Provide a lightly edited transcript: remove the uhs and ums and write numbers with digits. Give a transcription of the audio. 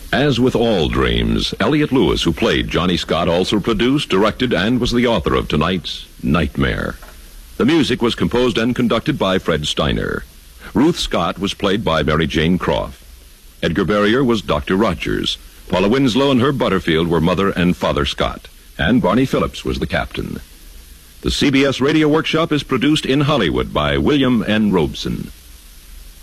As with all dreams, Elliott Lewis, who played Johnny Scott, also produced, directed, and was the author of tonight's Nightmare. The music was composed and conducted by Fred Steiner. Ruth Scott was played by Mary Jane Croft. Edgar Barrier was Dr. Rogers. Paula Winslow and Herb Butterfield were Mother and Father Scott. And Barney Phillips was the captain. The CBS Radio Workshop is produced in Hollywood by William N. Robeson.